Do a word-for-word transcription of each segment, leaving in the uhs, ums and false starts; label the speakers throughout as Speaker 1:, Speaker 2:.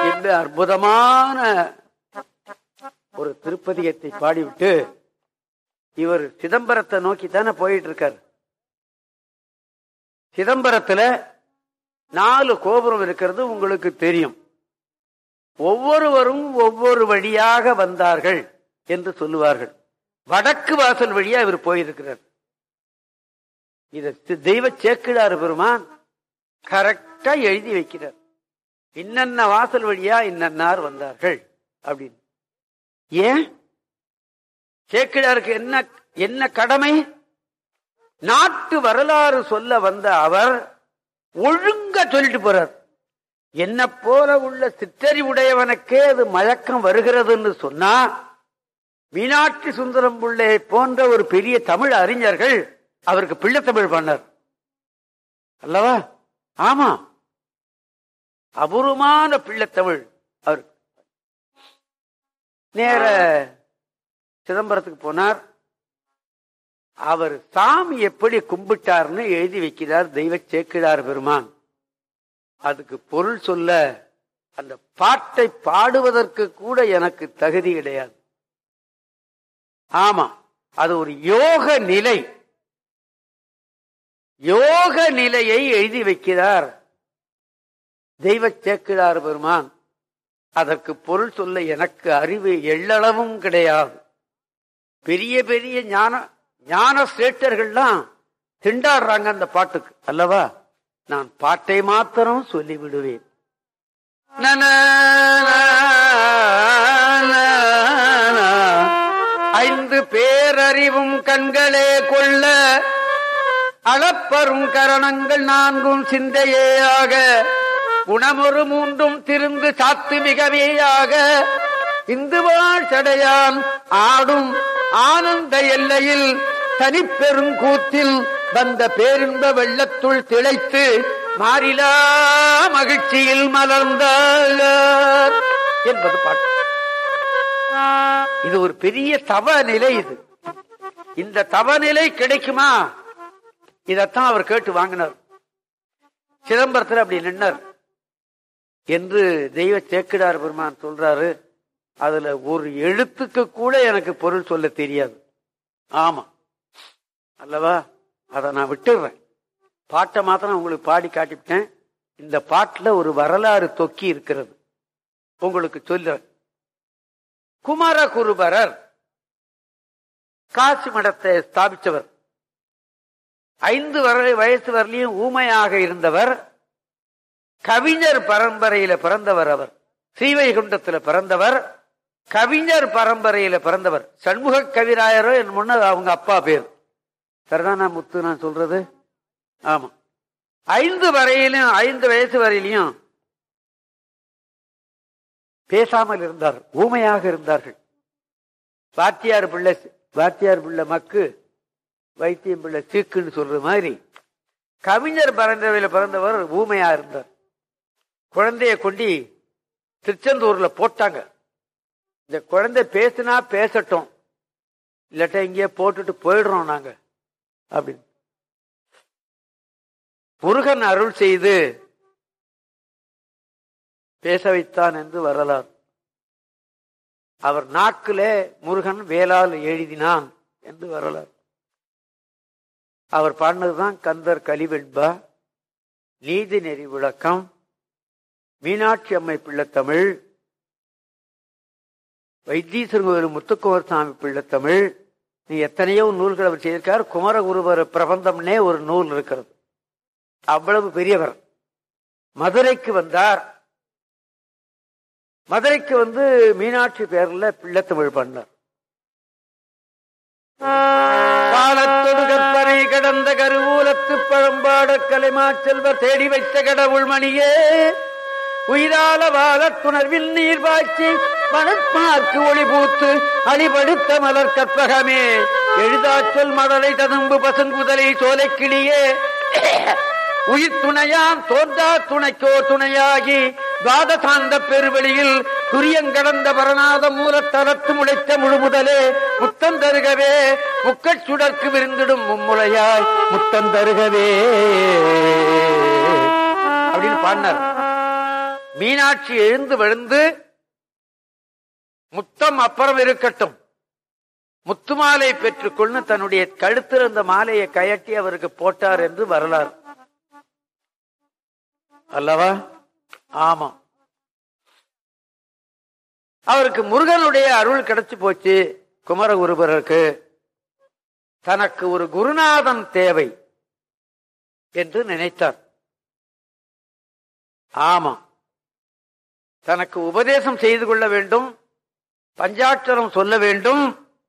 Speaker 1: என்று அற்புதமான ஒரு திருப்பதிகத்தை பாடிவிட்டு இவர் சிதம்பரத்தை நோக்கித்தானே போயிட்டு இருக்கார். சிதம்பரத்துல நாலு கோபுரம் இருக்கிறது உங்களுக்கு தெரியும். ஒவ்வொருவரும் ஒவ்வொரு வழியாக வந்தார்கள் என்று சொல்லுவார்கள். வடக்கு வாசல் வழியா இவர் போயிருக்கிறார். இத தெய்வ சேக்கிழார் பெருமான் கரெக்டா எழுதி வைக்கிறார். இன்னென்ன வாசல் வழியா இன்னன்னார் வந்தார்கள் அப்படின்னு. ஏன் சேக்கிழாருக்கு என்ன என்ன கடமை? நாட்டு வரலாறு சொல்ல வந்த அவர் ஒழுங்கா சொல்லிட்டு போறார். என்ன போல உள்ள சிற்றறிவுடையவனுக்கே அது மயக்கம் வருகிறதுன்னு சொன்னா, மீனாட்சி சுந்தரம் பிள்ளை போன்ற ஒரு பெரிய தமிழ் அறிஞர்கள் அவருக்கு பிள்ளை தமிழ் பண்ணார் அல்லவா? ஆமா, அபூர்வமான பிள்ளைத்தமிழ். அவர் நேர சிதம்பரத்துக்கு போனார். அவர் சாமி எப்படி கும்பிட்டார்னு எழுதி வைக்கிறார் தெய்வ சேக்கிழார் பெருமான். அதுக்கு பொருள் சொல்ல அந்த பாட்டை பாடுவதற்கு கூட எனக்கு தகுதி கிடையாது. ஆமா, அது ஒரு யோக நிலை. யோக நிலையை எழுதி வைக்கிறார் தெய்வ சேக்கிழார் பெருமான். அதற்கு பொருள் சொல்ல எனக்கு அறிவு எள்ளளவும் கிடையாது. பெரிய பெரிய ஞான ஞான சேட்டர்கள்லாம் திண்டாடுறாங்க அந்த பாட்டுக்கு அல்லவா? நான் பாட்டை மாத்திரம் சொல்லி விடுவேன். ஐந்து பேரறிவும் கண்களே கொள்ள அளப்பரும் கரணங்கள் நான்கும் சிந்தையேயாக குணமொரு மூன்றும் திருந்து சாத்து மிகவேயாக இந்துவாழ் சடையான் ஆடும் ஆனந்த எல்லையில் தனிப்பெருங்கூத்தில் வந்த பேரின்ப வெள்ளத்துள் திளைத்து மாறிலா மகிழ்ச்சியில் மலர்ந்தார் என்பது பாட்டு. இது ஒரு பெரிய தவ நிலை. இது இந்த தவநிலை கிடைக்குமா? இதத்தான் அவர் கேட்டு வாங்கினார். சிதம்பரத்தில் அப்படி நின்றார் என்று தெய்வ சேக்கிழார் பெருமான் சொல்றாரு. அதுல ஒரு எழுத்துக்கு கூட எனக்கு பொருள் சொல்ல தெரியாது. ஆமா அல்லவா? அதை நான் விட்டுடுறேன். பாட்டை மாத்திரம் உங்களுக்கு பாடி காட்டிவிட்டேன். இந்த பாட்டுல ஒரு வரலாறு தொக்கி இருக்கிறது, உங்களுக்கு சொல்றேன். குமரகுருபரர் காசி மடத்தை ஸ்தாபிச்சவர். ஐந்து வயசு வரலையும் ஊமையாக இருந்தவர். கவிஞர் பரம்பரையில பிறந்தவர். அவர் ஸ்ரீவைகுண்டத்தில் பிறந்தவர். கவிஞர் பரம்பரையில பிறந்தவர். சண்முக கவிராயரோ என் முன்ன அவங்க அப்பா பேர். சரிதானா முத்து நான் சொல்றது? ஆமா. ஐந்து வரையிலும் ஐந்து வயசு வரையிலையும் பேசாமல் இருந்தார், ஊமையாக இருந்தார்கள். வாத்தியார் பிள்ளை வாத்தியார் பிள்ளை மக்கு வைத்தியம் பிள்ளை சீக்குன்னு சொல்ற மாதிரி கவிஞர் பரம்பரையில பிறந்தவர் ஊமையா இருந்தார். குழந்தைய கொண்டு திருச்செந்தூர்ல போட்டாங்க. இந்த குழந்தை பேசினா பேசட்டும், இல்லாட்ட இங்கே போட்டுட்டு போயிடுறோம் நாங்க அப்படின்னு. முருகன் அருள் செய்து பேச வைத்தான் என்று வரலாறு. அவர் நாக்கிலே முருகன் வேளால் எழுதினான் என்று வரலாறு. அவர் பாடினதுதான் கந்தர் கலிவெண்பா, நீதி நெறி விளக்கம், மீனாட்சி அம்மை பிள்ளைத்தமிழ், வைத்தீஸ்வரன் கோயில் முத்துக்குமார் சாமி பிள்ளைத்தமிழ். நீ எத்தனையோ நூல்கள் அவர் செய்திருக்கார். குமரகுருபர பிரபந்தம்னே ஒரு நூல் இருக்கிறது. அவ்வளவு பெரியவர். மதுரைக்கு வந்தார். மதுரைக்கு வந்து மீனாட்சி பேர்ல பிள்ளைத்தமிழ் பண்ணார். காலத்தொடு கற்பனை கடந்த கருவூலத்து பழம்பாட கலைமா செல்வர் தேடி வைத்த கடவுள் மணியே உயிரால வாழ துணர்வில் நீர் பாய்ச்சி மணற்பார்க்கு ஒளி பூத்து அழிபடுத்த மலர் கற்பகமே எழுதாச்சொல் மடலை ததும்பு பசுங்குதலை சோலைக்கிளியே உயிர் துணையான் தோன்றா துணைக்கோ துணையாகி துவாதசாந்த பெருவெளியில் துரியங்கடந்த பரநாத மூலத்தலத்து முளைத்த முழுமுதலே முத்தந்தருகவே முக்கச் சுடர்க்கு விருந்திடும் மும்முலையாய் முத்தந்தருகவே அப்படின்னு பாடினார். மீனாட்சி எழுந்து விழுந்து முத்தம் அப்புறம் இருக்கட்டும், முத்துமாலை பெற்றுக்கொண்டு தன்னுடைய கழுத்தில் இருந்த மாலையை கயட்டி அவருக்கு போட்டார் என்று வரலாறு அல்லவா? ஆமா. அவருக்கு முருகனுடைய அருள் கிடைச்சு போச்சு. குமரகுருபரருக்கு தனக்கு ஒரு குருநாதன் தேவை என்று நினைத்தார். ஆமா, தனக்கு உபதேசம் செய்து கொள்ள வேண்டும், பஞ்சாட்சரம் சொல்ல வேண்டும்,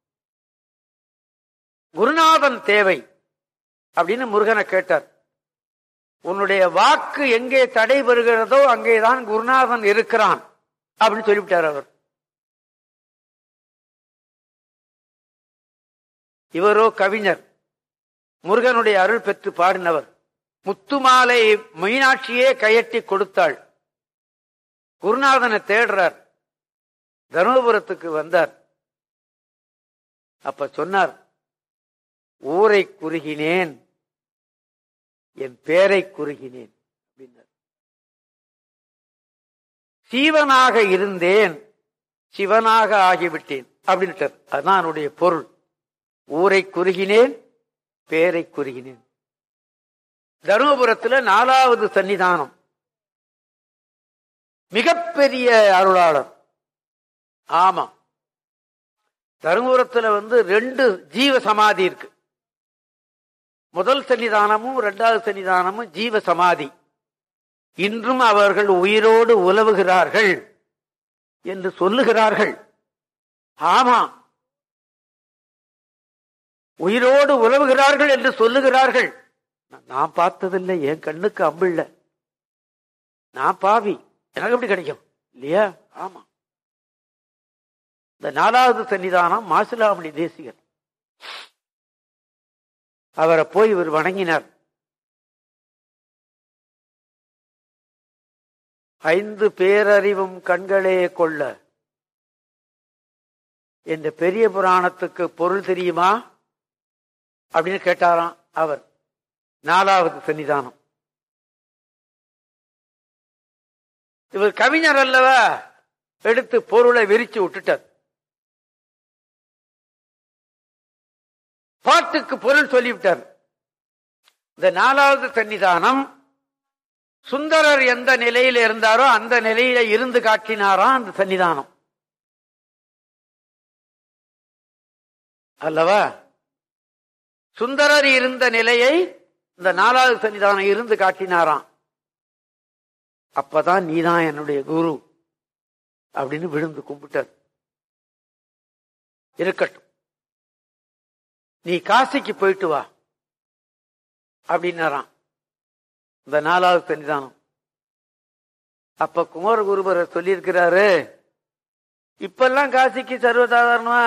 Speaker 1: குருநாதன் தேவை அப்படின்னு முருகனை கேட்டார். உன்னுடைய வாக்கு எங்கே தடை பெறுகிறதோ அங்கேதான் குருநாதன் இருக்கிறான் அப்படின்னு சொல்லிவிட்டார் அவர். இவரோ கவிஞர், முருகனுடைய அருள் பெற்று பாடினவர். முத்துமாலை மீனாட்சியே கையட்டி கொடுத்தாள். குருநாதனை தேடுறார். தருமபுரத்துக்கு வந்தார். அப்ப சொன்னார், ஊரை குறுகினேன், என் பேரை குறுகினேன் அப்படின்னார். சீவனாக இருந்தேன், சிவனாக ஆகிவிட்டேன் அப்படின்ட்டார். அதுதான் என்னுடைய பொருள். ஊரை குறுகினேன், பேரை குறுகினேன். தருமபுரத்துல நாலாவது சன்னிதானம், மிகப்பெரிய அருளாளர். ஆமா, தருமபுரத்துல வந்து ரெண்டு ஜீவ சமாதி இருக்கு. முதல் சன்னிதானமும் இரண்டாவது சன்னிதானமும் ஜீவ சமாதி. இன்றும் அவர்கள் உயிரோடு உலவுகிறார்கள் என்று சொல்லுகிறார்கள். ஆமா, உயிரோடு உலவுகிறார்கள் என்று சொல்லுகிறார்கள். நான் பார்த்ததில்லை, என் கண்ணுக்கு அம்பில்ல, நான் பாவி, எனக்கு எப்படி கிடைக்கும் இல்லையா? ஆமா. இந்த நாலாவது சன்னிதானம் மாசிலாமணி தேசிகர். அவரை போய் இவர் வணங்கினார். ஐந்து பேரறிவும் கண்களே கொள்ள என்ற பெரிய புராணத்துக்கு பொருள் தெரியுமா அப்படின்னு கேட்டாராம் அவர். நாலாவது சன்னிதானம். இவர் கவிஞர் அல்லவா, எடுத்து பொருளை விரிச்சு விட்டுட்டார். பாட்டுக்கு பொருள் சொல்லிவிட்டார். இந்த நாலாவது சன்னிதானம் சுந்தரர் எந்த நிலையில இருந்தாரோ அந்த நிலையில இருந்து காட்டினாராம் அந்த சன்னிதானம் அல்லவா? சுந்தரர் இருந்த நிலையை இந்த நாலாவது சன்னிதானம் இருந்து காட்டினாராம். அப்பதான் நீதான் என்னுடைய குரு அப்படின்னு விழுந்து கும்பிட்டார். இருக்கட்டும், நீ காசிக்கு போயிட்டு வா அப்படின்னாராம் இந்த நாலாவது சன்னிதானம். அப்ப குமரகுருபரர் சொல்லியிருக்கிறாரு, இப்பெல்லாம் காசிக்கு சர்வசாதாரணமா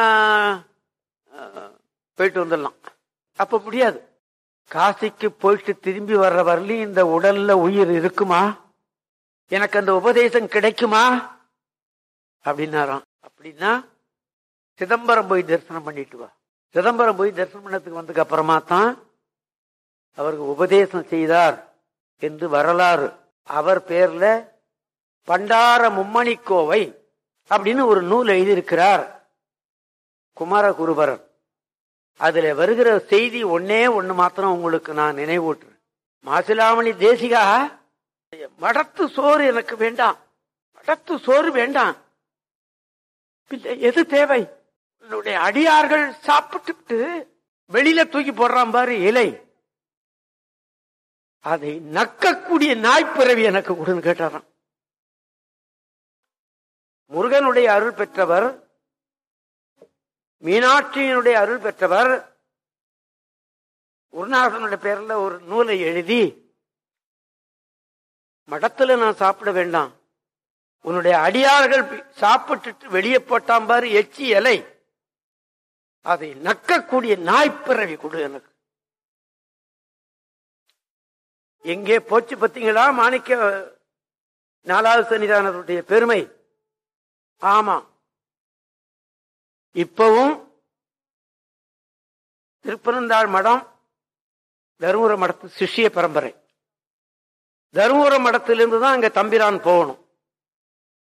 Speaker 1: போயிட்டு வந்துடலாம். அப்ப முடியாது. காசிக்கு போயிட்டு திரும்பி வர்ற வரலையும் இந்த உடல்ல உயிர் இருக்குமா, எனக்கு அந்த உபதேசம் கிடைக்குமா அப்படின்னாராம். அப்படின்னா சிதம்பரம் போய் தரிசனம் பண்ணிட்டு வா. சிதம்பரம் போய் தரிசனம் பண்ணதுக்கு வந்ததுக்கு அப்புறமா தான் அவருக்கு உபதேசம் செய்தார் என்று வரலாறு. அவர் பேர்ல பண்டார மும்மணி கோவை அப்படின்னு ஒரு நூல் எழுதியிருக்கிறார் குமரகுருபரர். அதுல வருகிற செய்தி ஒன்னே ஒண்ணு மாத்திரம் உங்களுக்கு நான் நினைவூட்டுறேன். மாசிலாமணி தேசிகா, மடத்து சோறு எனக்கு வேண்டாம், மடத்து சோறு வேண்டாம், எது தேவை, என்னுடைய அடியார்கள் சாப்பிட்டு வெளியில தூக்கி போடுறான் பாரு இலை, அதை நக்கக்கூடிய நாய்ப்பிறவி எனக்கு கொடுன்னு கேட்டாராம். முருகனுடைய அருள் பெற்றவர், மீனாட்சியினுடைய அருள் பெற்றவர், குருநாதனுடைய பேர்ல ஒரு நூலை எழுதி, மடத்துல நான் சாப்பிட வேண்டாம், உன்னுடைய அடியார்கள் சாப்பிட்டுட்டு வெளியே போட்டாம் பாரு எச்சி இலை, அதை நக்கக்கூடிய நாய்ப்பிறவி கொடு எனக்கு. எங்கே போச்சு பத்தீங்களா மாணிக்க நாலாவது சன்னிதானத்துடைய பெருமை. ஆமா, இப்பவும் திருப்பனந்தாள் மடம் தருமபுர மடத்து சிஷ்ய பரம்பரை. தருமபுர மடத்திலிருந்து தான் அங்க தம்பிரான் போகணும்.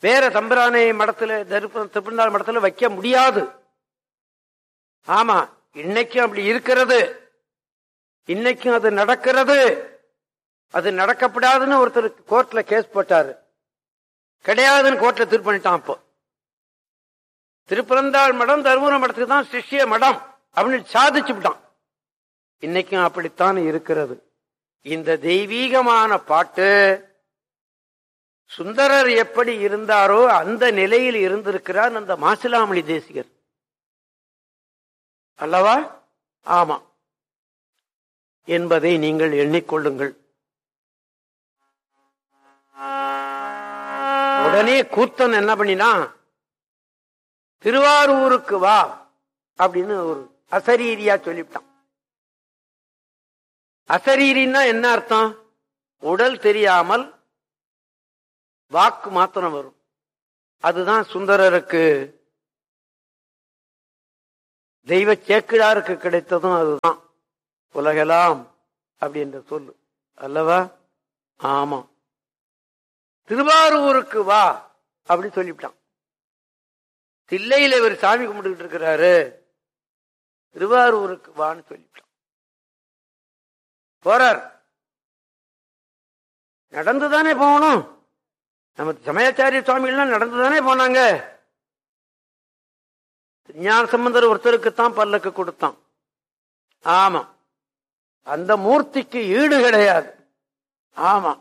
Speaker 1: வேற தம்பிரானை மடத்துல திருப்பந்தாள் மடத்துல வைக்க முடியாது. ஆமா, இன்னைக்கும் அப்படி இருக்கிறது. இன்னைக்கும் அது நடக்கிறது. அது நடக்கப்படாதுன்னு ஒருத்தர் கோர்ட்ல கேஸ் போட்டாரு, கிடையாதுன்னு கோர்ட்ல தீர்ப்பு பண்ணிட்டான். அப்போ திருப்பரந்தாள் மடம் தருமபுர மடத்துக்கு தான் சிஷ்ய மடம் அப்படின்னு சாதிச்சு விட்டான். இன்னைக்கும் அப்படித்தான் இருக்கிறது. இந்த தெய்வீகமான பாட்டு சுந்தரர் எப்படி இருந்தாரோ அந்த நிலையில் இருந்திருக்கிறார் அந்த மாசிலாமணி தேசிகர் அல்லவா? ஆமா என்பதை நீங்கள் எண்ணிக்கொள்ளுங்கள். உடனே கூத்தன் என்ன பண்ணினா, திருவாரூருக்கு வா அப்படின்னு ஒரு அசரீரியா சொல்லிவிட்டான். அசரீரின்னா என்ன அர்த்தம்? உடல் தெரியாமல் வாக்கு மாத்திரம் வரும். அதுதான் சுந்தரருக்கு தெய்வ சேக்கிழாருக்கு கிடைத்ததும் அதுதான். உலகெல்லாம் அப்படின்ற சொல்லு அல்லவா? ஆமா, திருவாரூருக்கு வா அப்படின்னு சொல்லிவிட்டான். தில்லையில இவர் சாமி கும்பிட்டு இருக்கிறாரு, திருவாரூருக்கு வான்னு சொல்லிவிட்டான். போறார். நடந்துதானே போகணும். நம்ம சமயாச்சாரிய சுவாமிகள்லாம் நடந்துதானே போனாங்க. ஞான சம்பந்தர் ஒருத்தருக்குத்தான் பல்லக்கு கொடுத்தான். ஆமா, அந்த மூர்த்திக்கு ஈடு கிடையாது. ஆமா,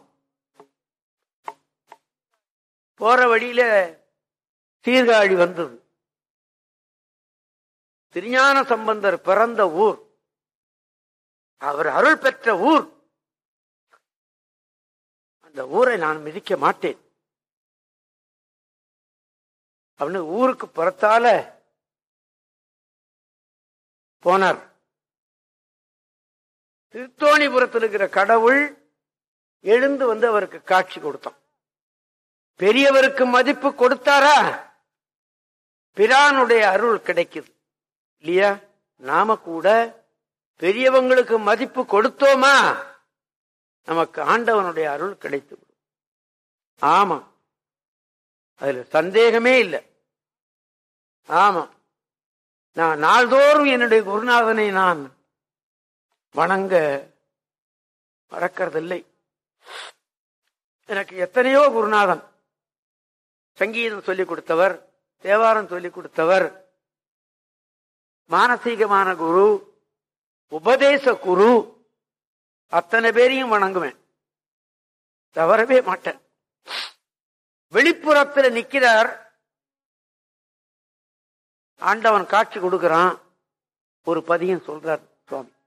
Speaker 1: போற வழியில சீர்காழி வந்தது. திருஞான சம்பந்தர் பிறந்த ஊர், அவர் அருள் பெற்ற ஊர். அந்த ஊரை நான் மிதிக்க மாட்டேன் அப்படின்னு ஊருக்கு புறத்தால போனார். திருத்தோணிபுரத்தில் இருக்கிற கடவுள் எழுந்து வந்து அவருக்கு காட்சி கொடுத்தான். பெரியவருக்கு மதிப்பு கொடுத்தாரா? பிரானுடைய அருள் கிடைக்குது இல்லையா? நாம கூட பெரியவங்களுக்கு மதிப்பு கொடுத்தோமா நமக்கு ஆண்டவனுடைய அருள் கிடைத்து. ஆமா, அதுல சந்தேகமே இல்லை. ஆமா, நான் நாள்தோறும் என்னுடைய குருநாதனை நான் வணங்க மறக்கிறதில்லை. எனக்கு எத்தனையோ குருநாதன், சங்கீதம் சொல்லிக் கொடுத்தவர், தேவாரம் சொல்லிக் கொடுத்தவர், மானசீகமான குரு, உபதேச குரு, அத்தனை பேரையும் வணங்குவேன், தவறவே மாட்டேன். வெளிப்புறத்தில் நிக்கிறார், ஆண்டவன் காட்சி கொடுக்கிறான், ஒரு பதியம் சொல்றார் சுவாமி.